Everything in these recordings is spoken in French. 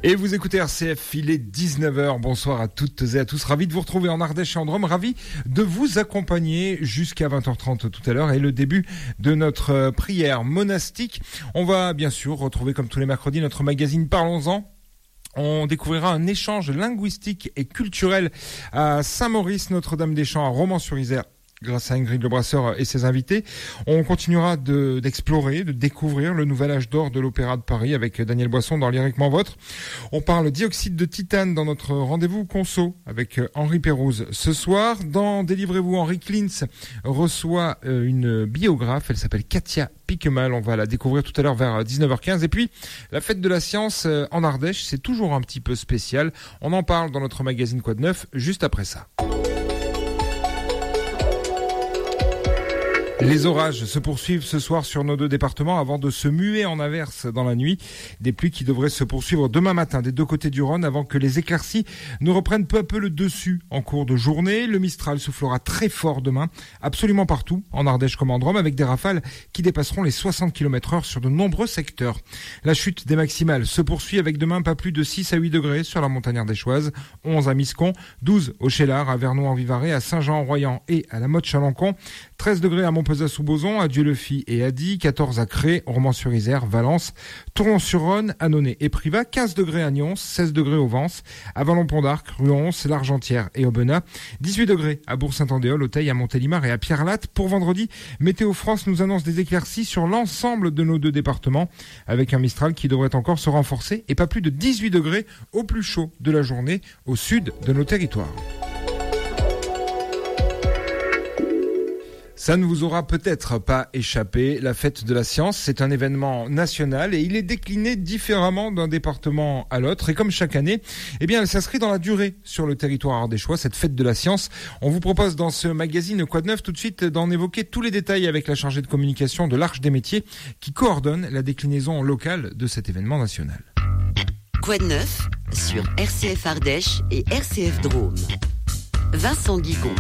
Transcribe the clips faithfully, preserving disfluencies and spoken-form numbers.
Et vous écoutez R C F, il est dix-neuf heures. Bonsoir à toutes et à tous. Ravi de vous retrouver en Ardèche et en Drôme. Ravi de vous accompagner jusqu'à vingt heures trente tout à l'heure et le début de notre prière monastique. On va bien sûr retrouver comme tous les mercredis notre magazine Parlons-en. On découvrira un échange linguistique et culturel à Saint-Maurice, Notre-Dame-des-Champs, à Romans-sur-Isère, grâce à Ingrid Lebrasseur et ses invités. On continuera de, d'explorer, de découvrir le nouvel âge d'or de l'Opéra de Paris avec Daniel Boisson dans Lyriquement Vôtre. On parle dioxyde de titane dans notre rendez-vous conso avec Henri Pérouse ce soir. Dans Délivrez-vous, Henri Klintz reçoit une biographe. Elle s'appelle Katia Piquemal. On va la découvrir tout à l'heure vers dix-neuf heures quinze. Et puis, la fête de la science en Ardèche, c'est toujours un petit peu spécial. On en parle dans notre magazine Quoi de neuf juste après ça. Les orages se poursuivent ce soir sur nos deux départements avant de se muer en averse dans la nuit. Des pluies qui devraient se poursuivre demain matin des deux côtés du Rhône avant que les éclaircies ne reprennent peu à peu le dessus en cours de journée. Le Mistral soufflera très fort demain, absolument partout, en Ardèche comme en Drôme, avec des rafales qui dépasseront les soixante kilomètres heure sur de nombreux secteurs. La chute des maximales se poursuit avec demain pas plus de six à huit degrés sur la montagne ardéchoise, onze à Miscon, douze au Chélard, à Vernon-en-Vivarais, à Saint-Jean-en-Royans et à la Motte-Chalancon, treize degrés à Montpezat-sous-Bozon, à Dieu-le-Fit et à Die, quatorze à Cré, Romans-sur-Isère, Valence, Tournon-sur-Rhône, Annonay et Privas, quinze degrés à Nyons, seize degrés au Vence, à Vallon-Pont d'Arc, Ruons, l'Argentière et Aubenas, dix-huit degrés à Bourg-Saint-Andéol, Auteuil, à Montélimar et à Pierrelatte. Pour vendredi, Météo France nous annonce des éclaircies sur l'ensemble de nos deux départements, avec un Mistral qui devrait encore se renforcer et pas plus de dix-huit degrés au plus chaud de la journée au sud de nos territoires. Ça ne vous aura peut-être pas échappé, la fête de la science, c'est un événement national et il est décliné différemment d'un département à l'autre. Et comme chaque année, eh bien, elle s'inscrit dans la durée sur le territoire ardéchois, cette fête de la science. On vous propose dans ce magazine Quoi de neuf tout de suite d'en évoquer tous les détails avec la chargée de communication de l'Arche des métiers qui coordonne la déclinaison locale de cet événement national. Quoi de neuf sur R C F Ardèche et R C F Drôme. Vincent Guigon.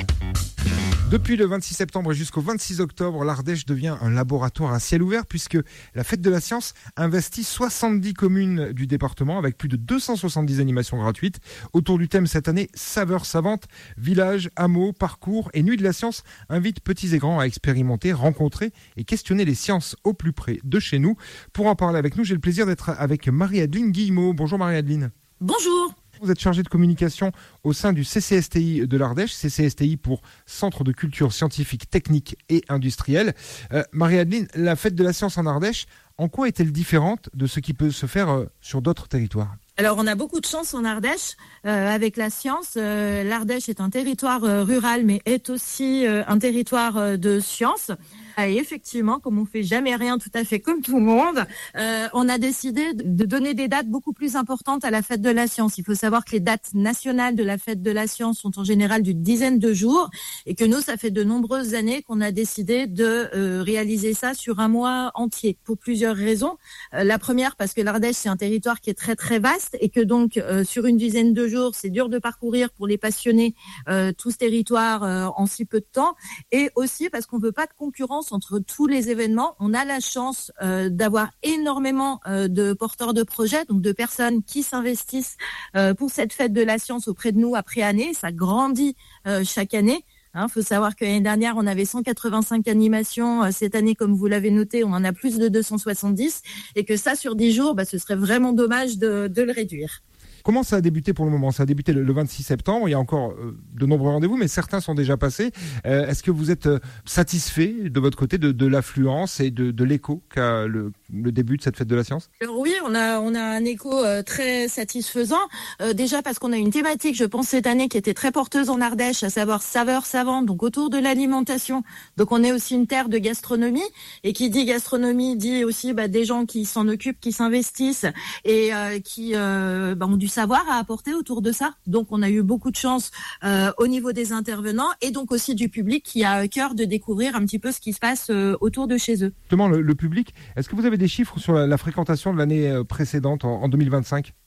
Depuis le vingt-six septembre et jusqu'au vingt-six octobre, l'Ardèche devient un laboratoire à ciel ouvert puisque la Fête de la Science investit soixante-dix communes du département avec plus de deux cent soixante-dix animations gratuites. Autour du thème cette année, saveurs savantes, villages, hameaux, parcours et Nuit de la Science invitent petits et grands à expérimenter, rencontrer et questionner les sciences au plus près de chez nous. Pour en parler avec nous, j'ai le plaisir d'être avec Marie-Adeline Guillemot. Bonjour Marie-Adeline. Bonjour. Vous êtes chargée de communication au sein du C C S T I de l'Ardèche, C C S T I pour Centre de culture scientifique, technique et industrielle. Euh, Marie-Adeline, la fête de la science en Ardèche, en quoi est-elle différente de ce qui peut se faire euh, sur d'autres territoires ? Alors, on a beaucoup de chance en Ardèche euh, avec la science. Euh, L'Ardèche est un territoire euh, rural, mais est aussi euh, un territoire euh, de science. Et effectivement, comme on fait jamais rien tout à fait comme tout le monde, euh, on a décidé de donner des dates beaucoup plus importantes à la fête de la science. Il faut savoir que les dates nationales de la fête de la science sont en général d'une dizaine de jours et que nous, ça fait de nombreuses années qu'on a décidé de euh, réaliser ça sur un mois entier pour plusieurs raisons. Euh, la première, parce que l'Ardèche, c'est un territoire qui est très très vaste et que donc euh, sur une dizaine de jours, c'est dur de parcourir pour les passionnés euh, tout ce territoire euh, en si peu de temps. Et aussi parce qu'on veut pas de concurrence entre tous les événements. On a la chance euh, d'avoir énormément euh, de porteurs de projets, donc de personnes qui s'investissent euh, pour cette fête de la science auprès de nous après année. Ça grandit euh, chaque année. Il hein, faut savoir que l'année dernière, on avait cent quatre-vingt-cinq animations. Cette année, comme vous l'avez noté, on en a plus de deux cent soixante-dix. Et que ça, sur dix jours, bah, ce serait vraiment dommage de, de le réduire. Comment ça a débuté pour le moment ? Ça a débuté le, le vingt-six septembre, il y a encore euh, de nombreux rendez-vous, mais certains sont déjà passés. Euh, est-ce que vous êtes euh, satisfait de votre côté de, de l'affluence et de, de l'écho qu'a le, le début de cette fête de la science ? Alors oui, on a, on a un écho euh, très satisfaisant. Euh, déjà parce qu'on a une thématique, je pense, cette année qui était très porteuse en Ardèche, à savoir saveurs savantes, donc autour de l'alimentation. Donc on est aussi une terre de gastronomie, et qui dit gastronomie dit aussi bah, des gens qui s'en occupent, qui s'investissent et euh, qui euh, bah, ont du savoir à apporter autour de ça. Donc on a eu beaucoup de chance euh, au niveau des intervenants et donc aussi du public qui a à cœur de découvrir un petit peu ce qui se passe euh, autour de chez eux. Justement, le, le public, est-ce que vous avez des chiffres sur la, la fréquentation de l'année précédente en, en deux mille vingt-cinq ?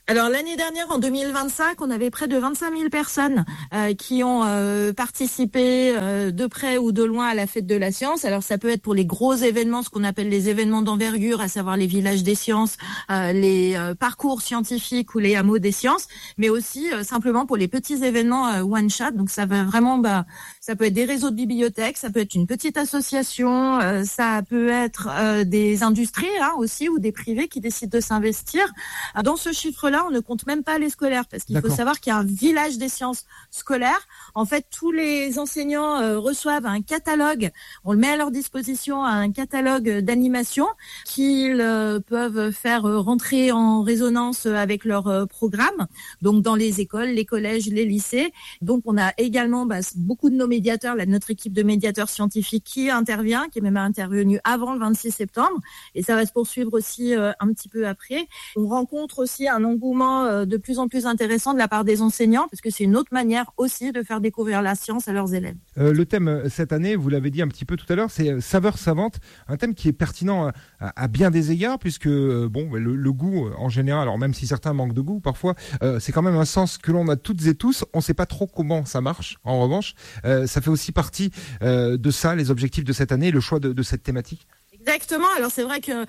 Alors l'année dernière, en deux mille vingt-cinq, on avait près de vingt-cinq mille personnes euh, qui ont euh, participé euh, de près ou de loin à la fête de la science. Alors ça peut être pour les gros événements, ce qu'on appelle les événements d'envergure, à savoir les villages des sciences, euh, les euh, parcours scientifiques ou les hameaux des sciences, mais aussi euh, simplement pour les petits événements euh, one shot. Donc ça va vraiment, bah, ça peut être des réseaux de bibliothèques, ça peut être une petite association, euh, ça peut être euh, des industries hein, aussi ou des privés qui décident de s'investir. Dans ce chiffre-là, on ne compte même pas les scolaires parce qu'il D'accord. faut savoir qu'il y a un village des sciences scolaires. En fait, tous les enseignants euh, reçoivent un catalogue. On le met à leur disposition, un catalogue d'animation qu'ils euh, peuvent faire rentrer en résonance avec leur euh, programme. Donc, dans les écoles, les collèges, les lycées. Donc, on a également bah, beaucoup de nos médiateurs, là, notre équipe de médiateurs scientifiques qui intervient, qui est même intervenue avant le vingt-six septembre. Et ça va se poursuivre aussi euh, un petit peu après. On rencontre aussi un engouement de plus en plus intéressant de la part des enseignants, parce que c'est une autre manière aussi de faire découvrir la science à leurs élèves. Euh, le thème cette année, vous l'avez dit un petit peu tout à l'heure, c'est saveurs savantes, un thème qui est pertinent à, à bien des égards, puisque bon, le, le goût en général, alors même si certains manquent de goût parfois, euh, c'est quand même un sens que l'on a toutes et tous. On ne sait pas trop comment ça marche. En revanche, euh, ça fait aussi partie euh, de ça, les objectifs de cette année, le choix de, de cette thématique. Exactement. Alors c'est vrai que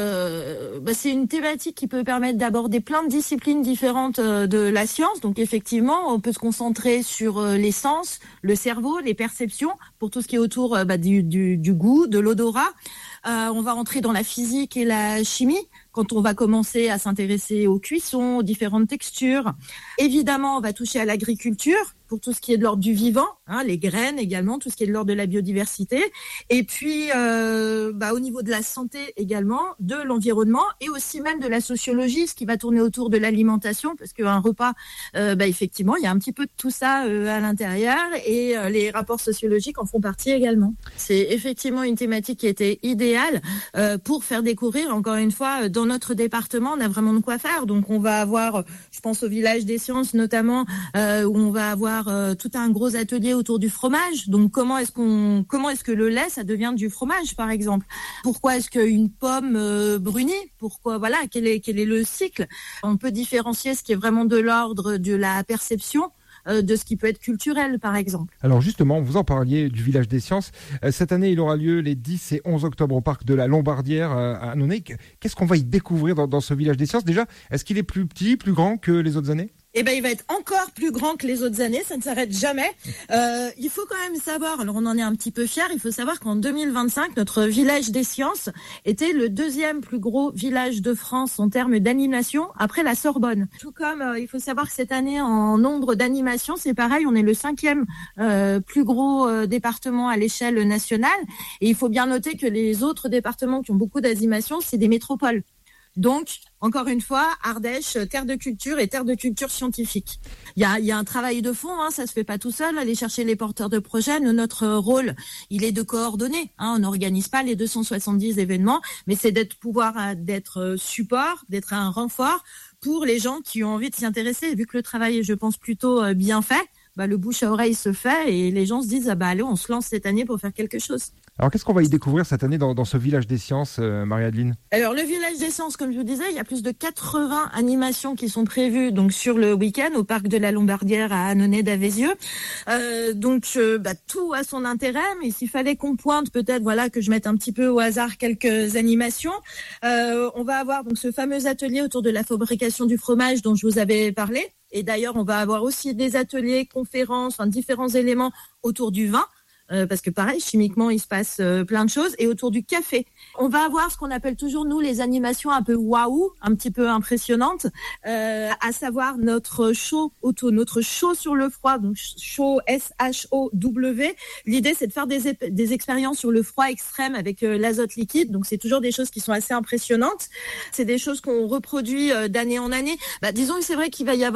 euh, bah, c'est une thématique qui peut permettre d'aborder plein de disciplines différentes euh, de la science. Donc effectivement, on peut se concentrer sur euh, les sens, le cerveau, les perceptions, pour tout ce qui est autour euh, bah, du, du, du goût, de l'odorat. Euh, on va rentrer dans la physique et la chimie quand on va commencer à s'intéresser aux cuissons, aux différentes textures. Évidemment, on va toucher à l'agriculture pour tout ce qui est de l'ordre du vivant, hein, les graines également, tout ce qui est de l'ordre de la biodiversité. Et puis, euh, bah, au niveau de la santé également, de l'environnement et aussi même de la sociologie, ce qui va tourner autour de l'alimentation, parce qu'un repas, euh, bah, effectivement, il y a un petit peu de tout ça euh, à l'intérieur et euh, les rapports sociologiques en font partie également. C'est effectivement une thématique qui était idéale euh, pour faire découvrir, encore une fois, dans notre département, on a vraiment de quoi faire. Donc, on va avoir, je pense au village des sciences notamment, euh, où on va avoir euh, tout un gros atelier autour du fromage. Donc, comment est-ce qu'on, comment est-ce que le lait, ça devient du fromage, par exemple? Pourquoi est-ce qu'une pomme euh, brunit? Pourquoi, voilà, quel est, quel est le cycle? On peut différencier ce qui est vraiment de l'ordre de la perception de ce qui peut être culturel, par exemple. Alors justement, vous en parliez du village des sciences. Cette année, il aura lieu les dix et onze octobre au parc de la Lombardière à Annonay. Qu'est-ce qu'on va y découvrir dans, dans ce village des sciences? Déjà, est-ce qu'il est plus petit, plus grand que les autres années? Eh ben, il va être encore plus grand que les autres années, ça ne s'arrête jamais. Euh, il faut quand même savoir, alors on en est un petit peu fiers, il faut savoir qu'en deux mille vingt-cinq, notre village des sciences était le deuxième plus gros village de France en termes d'animation après la Sorbonne. Tout comme euh, il faut savoir que cette année, en nombre d'animations, c'est pareil, on est le cinquième euh, plus gros euh, département à l'échelle nationale. Et il faut bien noter que les autres départements qui ont beaucoup d'animations, c'est des métropoles. Donc, encore une fois, Ardèche, terre de culture et terre de culture scientifique. Il y a, il y a un travail de fond, hein, ça se fait pas tout seul, aller chercher les porteurs de projets. Nous, notre rôle, il est de coordonner. Hein, on n'organise pas les deux cent soixante-dix événements, mais c'est d'être pouvoir d'être support, d'être un renfort pour les gens qui ont envie de s'y intéresser. Vu que le travail est, je pense, plutôt bien fait, bah, le bouche à oreille se fait et les gens se disent ah bah allez, on se lance cette année pour faire quelque chose. Alors, qu'est-ce qu'on va y découvrir cette année dans, dans ce village des sciences, euh, Marie-Adeline? Alors, le village des sciences, comme je vous disais, il y a plus de quatre-vingts animations qui sont prévues donc sur le week-end au parc de la Lombardière à Annonay d'Avézieux. Euh, donc, euh, bah, tout a son intérêt, mais s'il fallait qu'on pointe, peut-être, voilà, que je mette un petit peu au hasard quelques animations. Euh, on va avoir donc ce fameux atelier autour de la fabrication du fromage dont je vous avais parlé. Et d'ailleurs, on va avoir aussi des ateliers, conférences, enfin, différents éléments autour du vin. Euh, parce que pareil, chimiquement, il se passe euh, plein de choses. Et autour du café, on va avoir ce qu'on appelle toujours, nous, les animations un peu waouh, un petit peu impressionnantes, euh, à savoir notre show auto, notre show sur le froid, donc show S H O W. L'idée, c'est de faire des, des expériences sur le froid extrême avec euh, l'azote liquide. Donc, c'est toujours des choses qui sont assez impressionnantes. C'est des choses qu'on reproduit euh, d'année en année. Bah, disons que c'est vrai qu'il va y avoir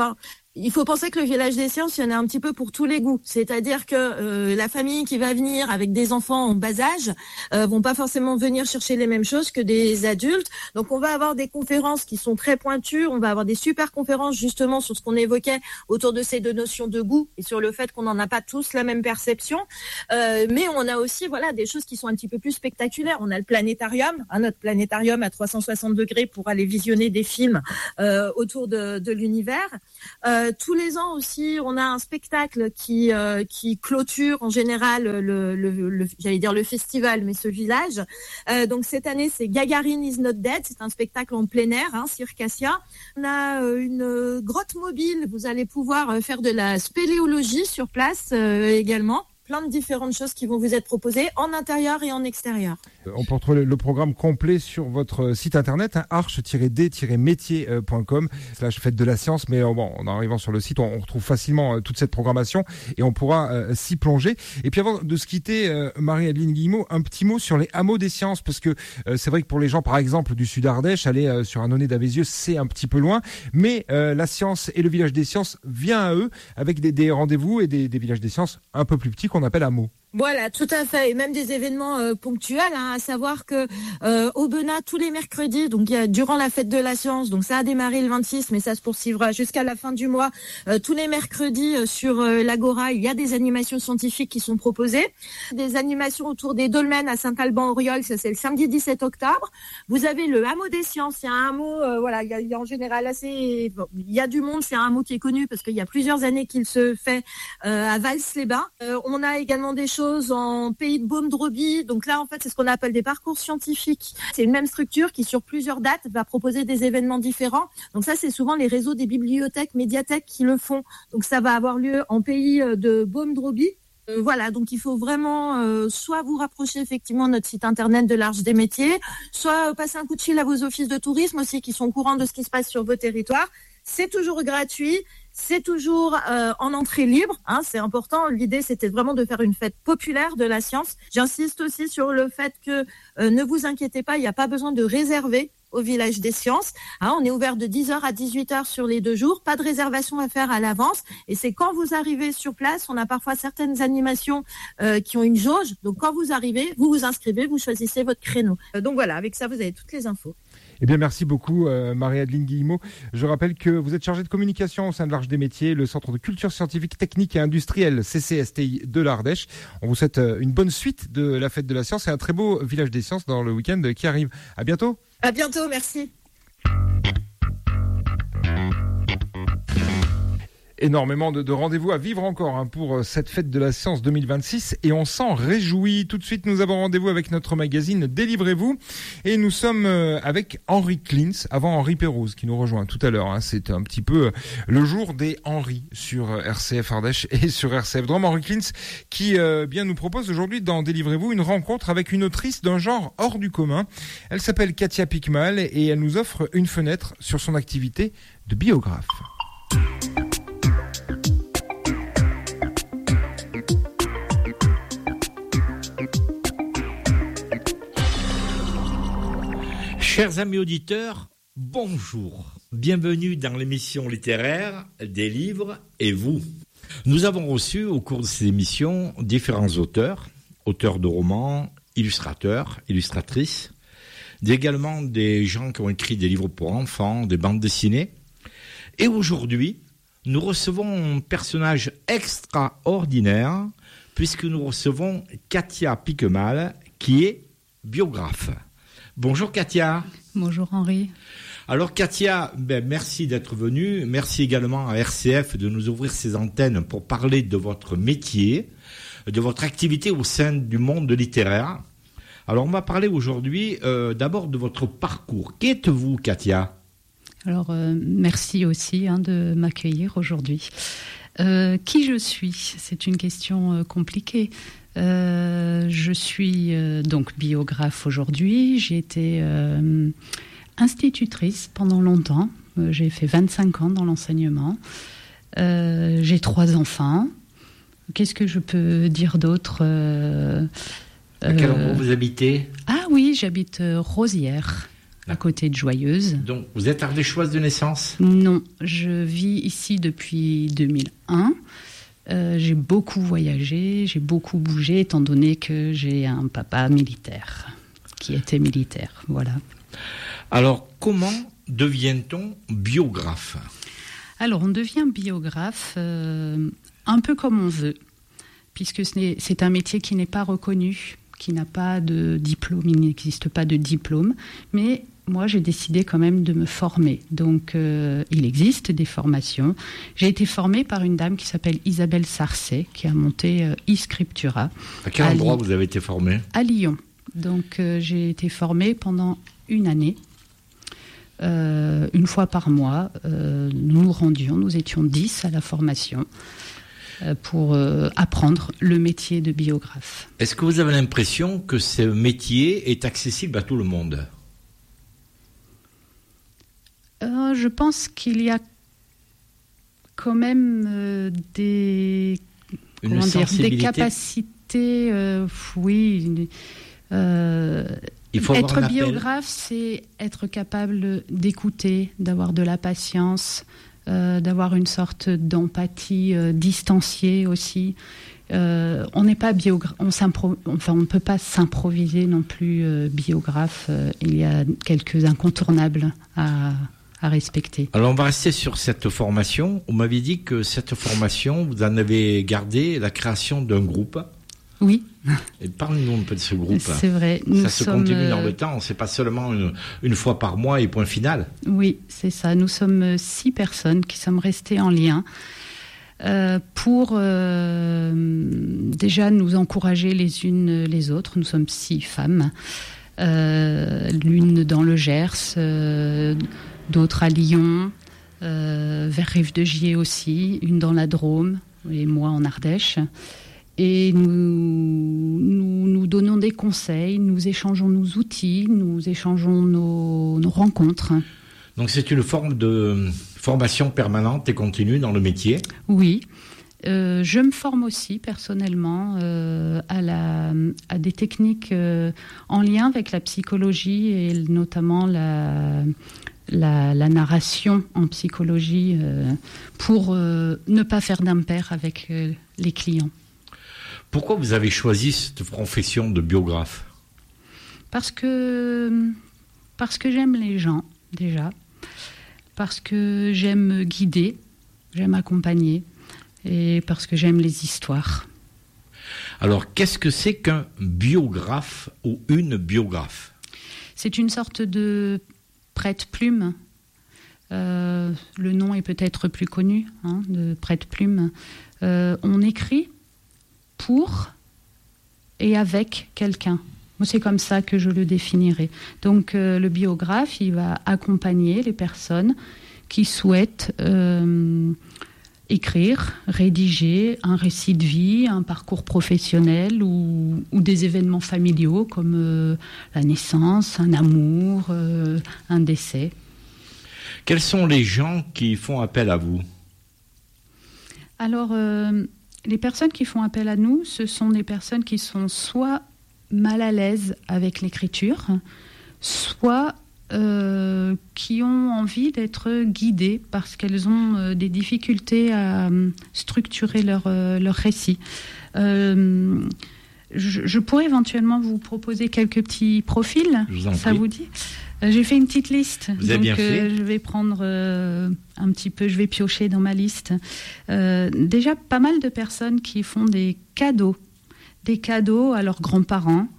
Il faut penser que le village des sciences, il y en a un petit peu pour tous les goûts. C'est-à-dire que euh, la famille qui va venir avec des enfants en bas âge euh, vont pas forcément venir chercher les mêmes choses que des adultes. Donc on va avoir des conférences qui sont très pointues. On va avoir des super conférences justement sur ce qu'on évoquait autour de ces deux notions de goût et sur le fait qu'on n'en a pas tous la même perception. Euh, mais on a aussi voilà des choses qui sont un petit peu plus spectaculaires. On a le planétarium, hein, notre planétarium à trois cent soixante degrés pour aller visionner des films euh, autour de, de l'univers. Euh, Tous les ans aussi, on a un spectacle qui euh, qui clôture en général le, le, le j'allais dire le festival, mais ce village. Euh, donc cette année, c'est Gagarin is not dead. C'est un spectacle en plein air, hein, Circassia. On a euh, une grotte mobile. Vous allez pouvoir euh, faire de la spéléologie sur place euh, également. Plein de différentes choses qui vont vous être proposées en intérieur et en extérieur. On peut retrouver le programme complet sur votre site internet, hein, arche tiret d tiret métier point com slash fête de la science. Mais bon, en arrivant sur le site, on, on retrouve facilement euh, toute cette programmation et on pourra euh, s'y plonger. Et puis avant de se quitter, euh, Marie-Adeline Guillemot, un petit mot sur les hameaux des sciences, parce que euh, c'est vrai que pour les gens, par exemple, du Sud Ardèche, aller euh, sur Annonay d'Avézieux, c'est un petit peu loin. Mais euh, la science et le village des sciences vient à eux avec des, des rendez-vous et des, des villages des sciences un peu plus petits qu'on appelle hameaux. Voilà, tout à fait, et même des événements euh, ponctuels, hein, à savoir que euh, Aubenas, tous les mercredis, donc il y a, durant la fête de la science, donc ça a démarré le vingt-six, mais ça se poursuivra jusqu'à la fin du mois, euh, tous les mercredis euh, sur euh, l'Agora, il y a des animations scientifiques qui sont proposées, des animations autour des dolmens à Saint-Alban-Auriol, ça c'est le samedi dix-sept octobre. Vous avez le hameau des sciences, il y a un hameau, euh, voilà, il y, a, il y a en général assez, bon, il y a du monde, c'est un hameau qui est connu parce qu'il y a plusieurs années qu'il se fait euh, à Vals-les-Bains. Euh, on a également des choses en pays de Baume-Drobie. Donc là, en fait, c'est ce qu'on appelle des parcours scientifiques. C'est une même structure qui, sur plusieurs dates, va proposer des événements différents. Donc ça, c'est souvent les réseaux des bibliothèques, médiathèques qui le font. Donc ça va avoir lieu en pays de Baume-Drobie. Euh, voilà, donc il faut vraiment euh, soit vous rapprocher effectivement de notre site internet de l'Arche des Métiers, soit euh, passer un coup de fil à vos offices de tourisme aussi qui sont au courant de ce qui se passe sur vos territoires. C'est toujours gratuit. C'est toujours euh, en entrée libre, hein, c'est important. L'idée, c'était vraiment de faire une fête populaire de la science. J'insiste aussi sur le fait que euh, ne vous inquiétez pas, il n'y a pas besoin de réserver au village des sciences. Hein, on est ouvert de dix heures à dix-huit heures sur les deux jours. Pas de réservation à faire à l'avance. Et c'est quand vous arrivez sur place, on a parfois certaines animations euh, qui ont une jauge. Donc quand vous arrivez, vous vous inscrivez, vous choisissez votre créneau. Euh, donc voilà, avec ça, vous avez toutes les infos. Eh bien, merci beaucoup, euh, Marie-Adeline Guillemot. Je rappelle que vous êtes chargée de communication au sein de l'Arche des Métiers, le Centre de culture scientifique, technique et industrielle C C S T I de l'Ardèche. On vous souhaite une bonne suite de la fête de la science et un très beau village des sciences dans le week-end qui arrive. À bientôt. À bientôt, merci. Énormément de, de rendez-vous à vivre encore hein, pour cette fête de la science deux mille vingt-six et on s'en réjouit. Tout de suite, nous avons rendez-vous avec notre magazine Délivrez-vous et nous sommes avec Henri Klintz avant Henri Pérouse qui nous rejoint tout à l'heure. Hein. C'est un petit peu le jour des Henri sur R C F Ardèche et sur R C F Drôme. Henri Klintz qui euh, bien nous propose aujourd'hui dans Délivrez-vous une rencontre avec une autrice d'un genre hors du commun. Elle s'appelle Katia Piquemal et elle nous offre une fenêtre sur son activité de biographe. Chers amis auditeurs, bonjour. Bienvenue dans l'émission littéraire des livres et vous. Nous avons reçu au cours de ces émissions différents auteurs, auteurs de romans, illustrateurs, illustratrices, également des gens qui ont écrit des livres pour enfants, des bandes dessinées. Et aujourd'hui, nous recevons un personnage extraordinaire puisque nous recevons Katia Piquemal qui est biographe. Bonjour Katia. Bonjour Henri. Alors Katia, ben merci d'être venue. Merci également à R C F de nous ouvrir ses antennes pour parler de votre métier, de votre activité au sein du monde littéraire. Alors on va parler aujourd'hui euh, d'abord de votre parcours. Qui êtes-vous Katia ? Alors euh, merci aussi hein, de m'accueillir aujourd'hui. Euh, qui je suis ? C'est une question euh, compliquée. Euh, je suis euh, donc biographe aujourd'hui. J'ai été euh, institutrice pendant longtemps. Euh, j'ai fait vingt-cinq ans dans l'enseignement. Euh, j'ai trois enfants. Qu'est-ce que je peux dire d'autre ? euh, À quel endroit vous habitez ? Ah oui, j'habite euh, Rosières. à côté de Joyeuse. Donc, vous êtes ardéchoise de naissance ? Non, je vis ici depuis deux mille un. Euh, j'ai beaucoup voyagé, j'ai beaucoup bougé, étant donné que j'ai un papa militaire, qui était militaire, voilà. Alors, comment devient-on biographe ? Alors, on devient biographe euh, un peu comme on veut, puisque ce n'est, c'est un métier qui n'est pas reconnu, qui n'a pas de diplôme, il n'existe pas de diplôme, mais moi j'ai décidé quand même de me former. Donc euh, il existe des formations. J'ai été formée par une dame qui s'appelle Isabelle Sarcey, qui a monté euh, e-Scriptura. À quel à endroit Lyon. vous avez été formée ? À Lyon. Donc euh, j'ai été formée pendant une année. Euh, une fois par mois, euh, nous nous rendions, nous étions dix à la formation. Pour euh, apprendre le métier de biographe. Est-ce que vous avez l'impression que ce métier est accessible à tout le monde ? euh, Je pense qu'il y a quand même euh, des, Une comment dire, sensibilité. des capacités, euh, oui. Euh, Il faut avoir être un appel. biographe, c'est être capable d'écouter, d'avoir de la patience, Euh, d'avoir une sorte d'empathie euh, distanciée aussi. Euh, on n'est pas biographe, on s'impro- enfin on ne peut pas s'improviser non plus euh, biographe. Euh, il y a quelques incontournables à, à respecter. Alors on va rester sur cette formation. On m'avait dit que cette formation, vous en avez gardé la création d'un groupe. Oui. Et parlez-nous un peu de ce groupe. C'est vrai. Nous ça se sommes, continue dans euh, le temps. C'est pas seulement une, une fois par mois et point final. Oui, c'est ça. Nous sommes six personnes qui sommes restées en lien euh, pour euh, déjà nous encourager les unes les autres. Nous sommes six femmes, euh, l'une dans le Gers, euh, d'autres à Lyon, euh, vers Rive-de-Gier aussi, une dans la Drôme et moi en Ardèche. Et nous, nous, nous donnons des conseils, nous échangeons nos outils, nous échangeons nos, nos rencontres. Donc c'est une forme de formation permanente et continue dans le métier. Oui, euh, je me forme aussi personnellement euh, à, la, à des techniques euh, en lien avec la psychologie et notamment la, la, la narration en psychologie euh, pour euh, ne pas faire d'impair avec euh, les clients. Pourquoi vous avez choisi cette profession de biographe ? Parce que, parce que j'aime les gens, déjà. Parce que j'aime guider, j'aime accompagner. Et parce que j'aime les histoires. Alors, qu'est-ce que c'est qu'un biographe ou une biographe ? C'est une sorte de prête-plume. Euh, le nom est peut-être plus connu, hein, de prête-plume. Euh, on écrit pour et avec quelqu'un. Moi, c'est comme ça que je le définirais. Donc, euh, le biographe, il va accompagner les personnes qui souhaitent euh, écrire, rédiger un récit de vie, un parcours professionnel ou, ou des événements familiaux comme euh, la naissance, un amour, euh, un décès. Quels sont les gens qui font appel à vous ? Alors, euh, les personnes qui font appel à nous, ce sont des personnes qui sont soit mal à l'aise avec l'écriture, soit euh, qui ont envie d'être guidées parce qu'elles ont euh, des difficultés à euh, structurer leur, euh, leur récit. Euh, je, je pourrais éventuellement vous proposer quelques petits profils, Je vous en ça prie. vous dit ? Euh, J'ai fait une petite liste, Vous avez donc bien fait. euh, je vais prendre euh, un petit peu, je vais piocher dans ma liste. Euh, déjà, pas mal de personnes qui font des cadeaux, des cadeaux à leurs grands-parents.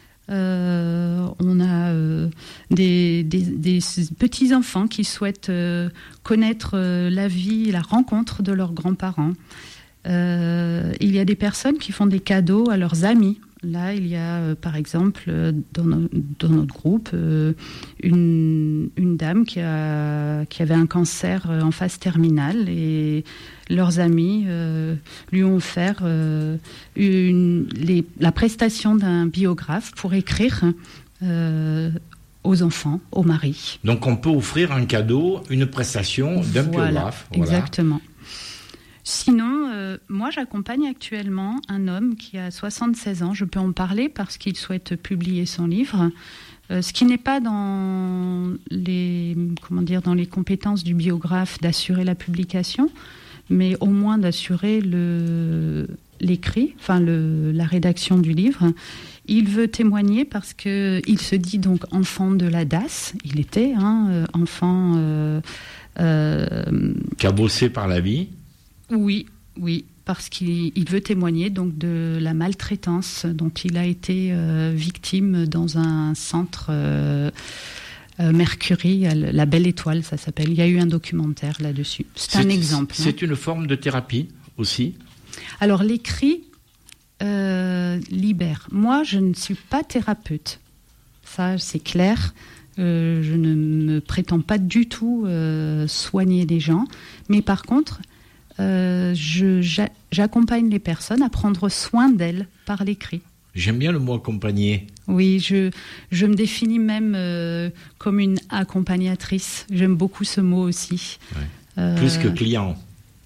Euh, on a euh, des, des, des petits-enfants qui souhaitent euh, connaître euh, la vie, la rencontre de leurs grands-parents. Euh, il y a des personnes qui font des cadeaux à leurs amis. Là, il y a, euh, par exemple, euh, dans, no- dans notre groupe, euh, une, une dame qui, a, qui avait un cancer euh, en phase terminale et leurs amis euh, lui ont offert euh, une, les, la prestation d'un biographe pour écrire euh, aux enfants, au mari. Donc on peut offrir un cadeau, une prestation d'un Voilà, biographe. Voilà. exactement. Sinon, euh, moi j'accompagne actuellement un homme qui a soixante-seize ans. Je peux en parler parce qu'il souhaite publier son livre. Euh, ce qui n'est pas dans les, comment dire, dans les compétences du biographe d'assurer la publication, mais au moins d'assurer le, l'écrit, enfin le, la rédaction du livre. Il veut témoigner parce qu'il se dit donc enfant de la D A S. Il était hein, enfant... Euh, euh, cabossé par la vie. Oui, oui. Parce qu'il il veut témoigner donc de la maltraitance dont il a été euh, victime dans un centre euh, euh, Mercury, la Belle Étoile, ça s'appelle. Il y a eu un documentaire là-dessus. C'est, c'est un exemple. C'est hein. une forme de thérapie aussi. Alors l'écrit euh, libère. Moi, je ne suis pas thérapeute. Ça, c'est clair. Euh, je ne me prétends pas du tout euh, soigner les gens. Mais par contre... Euh, je, j'a, j'accompagne les personnes à prendre soin d'elles par l'écrit. J'aime bien le mot accompagner. Oui, je, je me définis même euh, comme une accompagnatrice. J'aime beaucoup ce mot aussi. Ouais. Euh, Plus que client.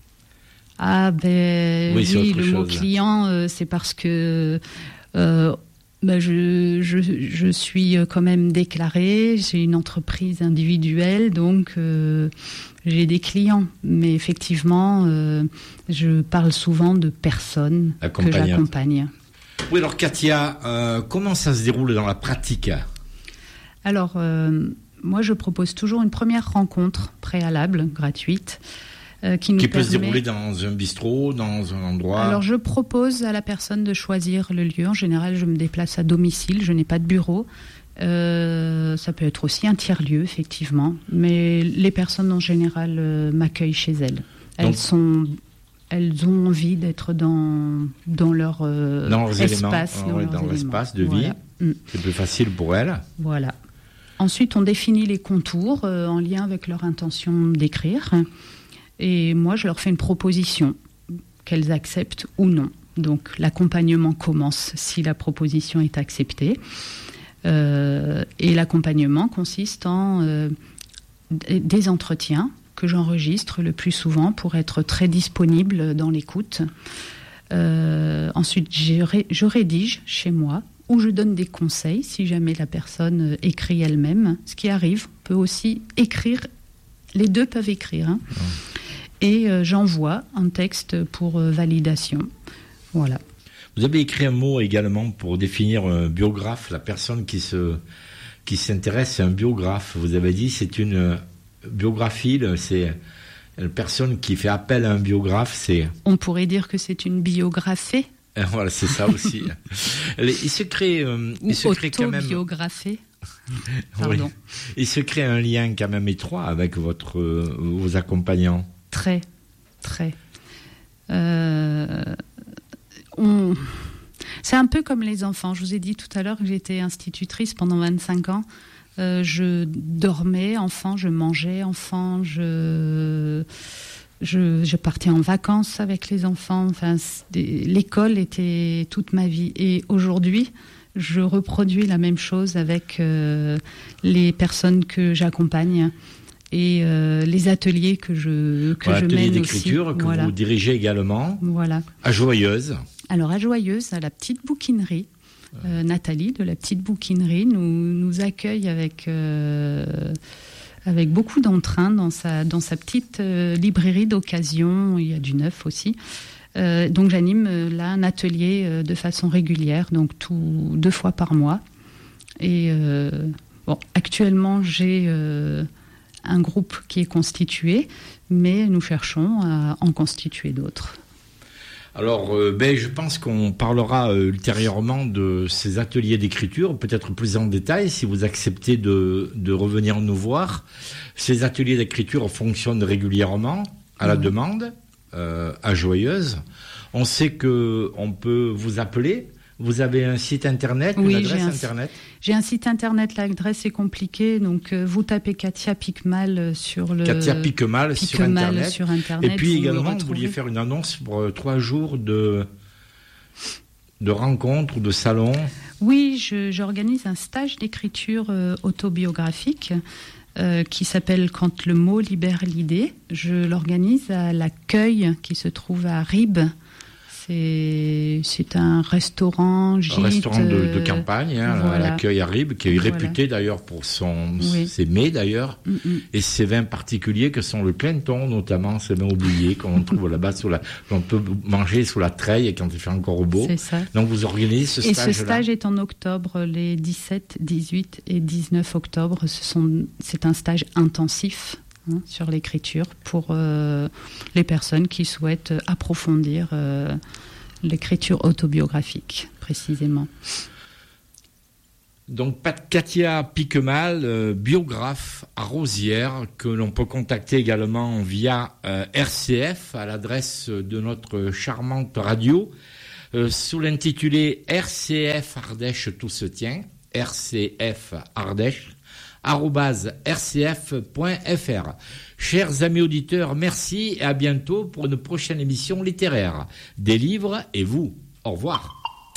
Ah ben oui, oui le chose. mot client, euh, c'est parce que euh, ben je, je, je suis quand même déclarée, j'ai une entreprise individuelle, donc... Euh, j'ai des clients, mais effectivement, euh, je parle souvent de personnes que j'accompagne. Oui, alors Katia, euh, comment ça se déroule dans la pratique ? Alors, euh, moi, je propose toujours une première rencontre préalable, gratuite, euh, qui nous qui permet... peut se dérouler dans un bistrot, dans un endroit. Alors, je propose à la personne de choisir le lieu. En général, je me déplace à domicile, je n'ai pas de bureau. Euh, ça peut être aussi un tiers-lieu, effectivement, mais les personnes en général euh, m'accueillent chez elles. Elles, Donc, sont, elles ont envie d'être dans, dans leur euh, dans leurs espace. Éléments, dans, dans, dans leurs l'espace de voilà. vie. Mm. C'est plus facile pour elles. Voilà. Ensuite, on définit les contours euh, en lien avec leur intention d'écrire. Et moi, je leur fais une proposition, qu'elles acceptent ou non. Donc, l'accompagnement commence si la proposition est acceptée. Euh, et l'accompagnement consiste en euh, des entretiens que j'enregistre le plus souvent pour être très disponible dans l'écoute. Euh, ensuite, je, je rédige chez moi ou je donne des conseils si jamais la personne écrit elle-même. Ce qui arrive, on peut aussi écrire, les deux peuvent écrire. Hein. Mmh. Et euh, j'envoie un texte pour euh, validation. Voilà. Vous avez écrit un mot également pour définir un biographe, la personne qui se qui s'intéresse à un biographe. Vous avez dit c'est une biographie, c'est une personne qui fait appel à un biographe. C'est. On pourrait dire que c'est une biographie. Voilà, c'est ça aussi. Il se crée, euh, Ou il se crée quand même. Autobiographie. Pardon. Oui. Il se crée un lien quand même étroit avec votre euh, vos accompagnants. Très, très. Euh... On... C'est un peu comme les enfants. Je vous ai dit tout à l'heure que j'étais institutrice pendant vingt-cinq ans. Euh, je dormais enfant, je mangeais enfant, je... Je, je partais en vacances avec les enfants. Enfin, l'école était toute ma vie. Et aujourd'hui, je reproduis la même chose avec euh, les personnes que j'accompagne et euh, les ateliers que je, que voilà, je mène aussi. D'écriture que voilà. vous dirigez également. Voilà. À Joyeuse. Alors, à Joyeuse, à la petite bouquinerie, euh, Nathalie de la petite bouquinerie nous, nous accueille avec, euh, avec beaucoup d'entrain dans sa, dans sa petite euh, librairie d'occasion. Il y a du neuf aussi. Euh, donc, j'anime euh, là un atelier euh, de façon régulière, donc tout, deux fois par mois. Et euh, bon, actuellement, j'ai euh, un groupe qui est constitué, mais nous cherchons à en constituer d'autres. Alors, euh, ben, je pense qu'on parlera euh, ultérieurement de ces ateliers d'écriture, peut-être plus en détail, si vous acceptez de, de revenir nous voir. Ces ateliers d'écriture fonctionnent régulièrement, à la mmh. demande, euh, à Joyeuse. On sait qu'on peut vous appeler. Vous avez un site internet, oui, une adresse j'ai un, internet j'ai un site internet, l'adresse est compliquée, donc euh, vous tapez Katia Piquemal sur le... Katia Piquemal sur internet. sur internet. Et puis également, vous vouliez faire une annonce pour euh, trois jours de, de rencontres ou de salons. Oui, je, j'organise un stage d'écriture euh, autobiographique euh, qui s'appelle « Quand le mot libère l'idée ». Je l'organise à l'accueil qui se trouve à Ribes. C'est, c'est un restaurant, gîte. Un restaurant de, de campagne, hein, voilà. l'accueil à Ribes, qui est Voilà. réputé d'ailleurs pour son, Oui. ses mets d'ailleurs, Mm-mm. et ses vins particuliers que sont le Clinton, notamment ces vins oubliés qu'on trouve là-bas, sous la, qu'on peut manger sous la treille quand il fait encore beau. C'est ça. Donc vous organisez ce Et stage-là. ce stage est en octobre, les dix-sept, dix-huit et dix-neuf octobre. Ce sont, c'est un stage intensif hein, sur l'écriture pour euh, les personnes qui souhaitent approfondir euh, l'écriture autobiographique, précisément. Donc Pat- Katia Piquemal, euh, biographe à Rosières, que l'on peut contacter également via euh, R C F à l'adresse de notre charmante radio, euh, sous l'intitulé R C F Ardèche tout se tient, R C F Ardèche, arobase r c f point f r. Chers amis auditeurs, merci et à bientôt pour une prochaine émission littéraire. Des livres et vous. Au revoir.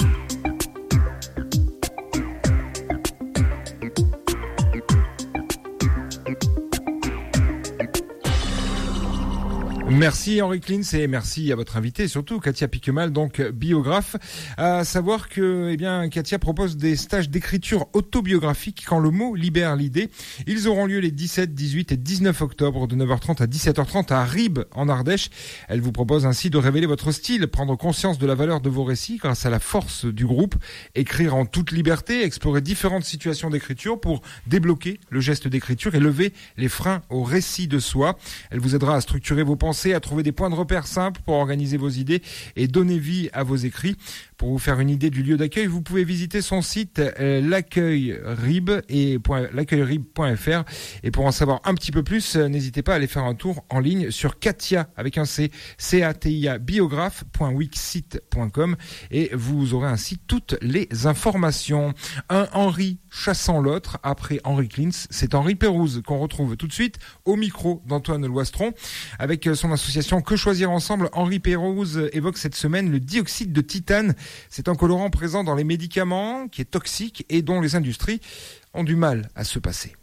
Merci Henri Klintz et merci à votre invité, surtout Katia Piquemal, donc biographe. À savoir que, eh bien, Katia propose des stages d'écriture autobiographique quand le mot libère l'idée. Ils auront lieu les dix-sept, dix-huit et dix-neuf octobre de neuf heures trente à dix-sept heures trente à Ribes en Ardèche. Elle vous propose ainsi de révéler votre style, prendre conscience de la valeur de vos récits grâce à la force du groupe, écrire en toute liberté, explorer différentes situations d'écriture pour débloquer le geste d'écriture et lever les freins au récit de soi. Elle vous aidera à structurer vos pensées, à trouver des points de repère simples pour organiser vos idées et donner vie à vos écrits. Pour vous faire une idée du lieu d'accueil, vous pouvez visiter son site euh, l'accueil rib et l'accueil rib point f r. Et pour en savoir un petit peu plus, euh, n'hésitez pas à aller faire un tour en ligne sur Katia avec un C, C A T I A biographe point wixsite point com et vous aurez ainsi toutes les informations. Un Henri chassant l'autre après Henri Klintz, c'est Henri Pérouse qu'on retrouve tout de suite au micro d'Antoine Loistron. Avec son association Que Choisir Ensemble, Henri Pérouse évoque cette semaine le dioxyde de titane. C'est un colorant présent dans les médicaments qui est toxique et dont les industries ont du mal à se passer.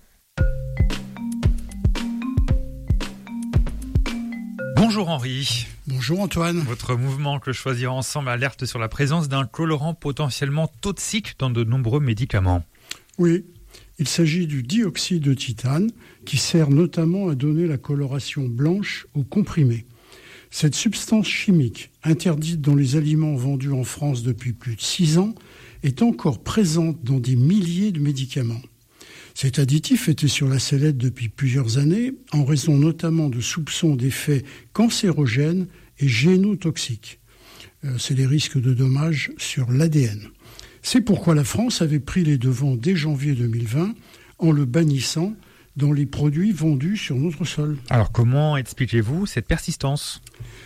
Bonjour Henri. Bonjour Antoine. Votre mouvement Que Choisir Ensemble alerte sur la présence d'un colorant potentiellement toxique dans de nombreux médicaments. Oui, il s'agit du dioxyde de titane qui sert notamment à donner la coloration blanche aux comprimés. Cette substance chimique, interdite dans les aliments vendus en France depuis plus de six ans, est encore présente dans des milliers de médicaments. Cet additif était sur la sellette depuis plusieurs années, en raison notamment de soupçons d'effets cancérogènes et génotoxiques. Euh, c'est des risques de dommages sur l'A D N. C'est pourquoi la France avait pris les devants dès janvier deux mille vingt en le bannissant dans les produits vendus sur notre sol. Alors comment expliquez-vous cette persistance ?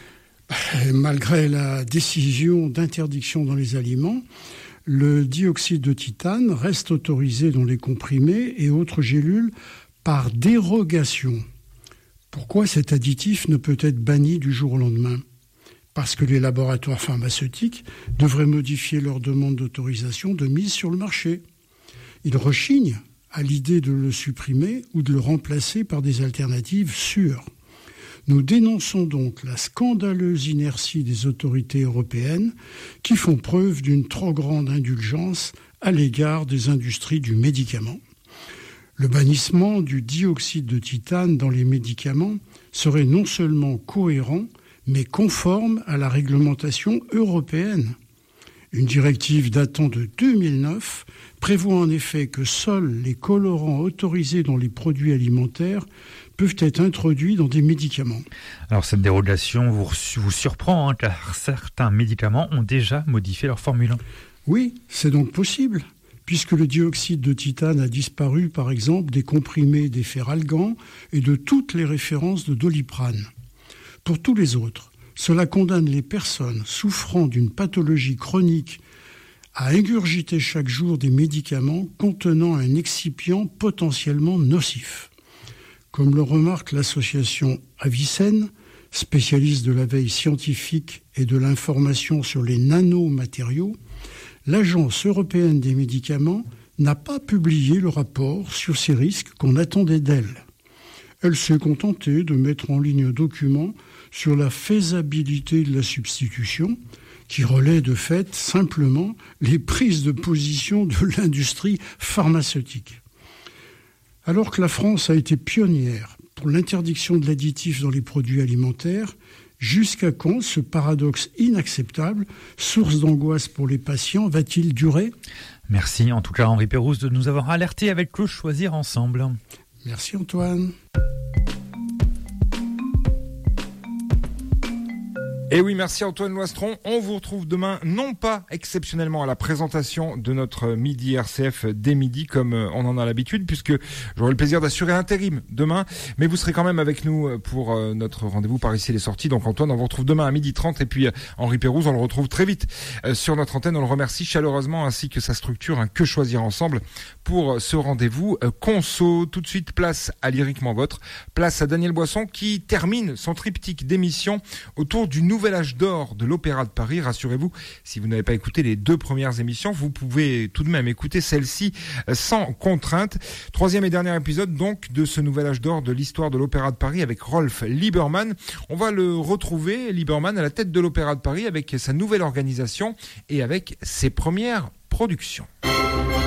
Malgré la décision d'interdiction dans les aliments, le dioxyde de titane reste autorisé dans les comprimés et autres gélules par dérogation. Pourquoi cet additif ne peut être banni du jour au lendemain ? Parce que les laboratoires pharmaceutiques devraient modifier leur demande d'autorisation de mise sur le marché. Ils rechignent à l'idée de le supprimer ou de le remplacer par des alternatives sûres. Nous dénonçons donc la scandaleuse inertie des autorités européennes qui font preuve d'une trop grande indulgence à l'égard des industries du médicament. Le bannissement du dioxyde de titane dans les médicaments serait non seulement cohérent, mais conforme à la réglementation européenne. Une directive datant de deux mille neuf prévoit en effet que seuls les colorants autorisés dans les produits alimentaires peuvent être introduits dans des médicaments. Alors cette dérogation vous, vous surprend, hein, car certains médicaments ont déjà modifié leur formule. Oui, c'est donc possible, puisque le dioxyde de titane a disparu par exemple des comprimés des ferralgans et de toutes les références de Doliprane. Pour tous les autres, cela condamne les personnes souffrant d'une pathologie chronique à ingurgiter chaque jour des médicaments contenant un excipient potentiellement nocif. Comme le remarque l'association Avicenne, spécialiste de la veille scientifique et de l'information sur les nanomatériaux, l'Agence européenne des médicaments n'a pas publié le rapport sur ces risques qu'on attendait d'elle. Elle s'est contentée de mettre en ligne un document sur la faisabilité de la substitution qui relaie de fait simplement les prises de position de l'industrie pharmaceutique. Alors que la France a été pionnière pour l'interdiction de l'additif dans les produits alimentaires, jusqu'à quand ce paradoxe inacceptable, source d'angoisse pour les patients, va-t-il durer ? Merci en tout cas Henri Pérouse de nous avoir alertés avec le Choisir Ensemble. Merci Antoine. Et oui, merci Antoine Loistron. On vous retrouve demain, non pas exceptionnellement à la présentation de notre Midi R C F dès midi, comme on en a l'habitude, puisque j'aurai le plaisir d'assurer l'intérim demain, mais vous serez quand même avec nous pour notre rendez-vous par ici les sorties. Donc Antoine, on vous retrouve demain à midi trente, et puis Henri Pérouse, on le retrouve très vite sur notre antenne. On le remercie chaleureusement, ainsi que sa structure, un Que Choisir Ensemble, pour ce rendez-vous conso. Tout de suite, place à Lyriquement Votre, place à Daniel Boisson, qui termine son triptyque d'émissions autour du nouvel âge d'or de l'Opéra de Paris. Rassurez-vous, si vous n'avez pas écouté les deux premières émissions, vous pouvez tout de même écouter celle-ci sans contrainte. Troisième et dernier épisode donc de ce nouvel âge d'or de l'histoire de l'Opéra de Paris avec Rolf Liebermann. On va le retrouver, Liebermann, à la tête de l'Opéra de Paris avec sa nouvelle organisation et avec ses premières productions.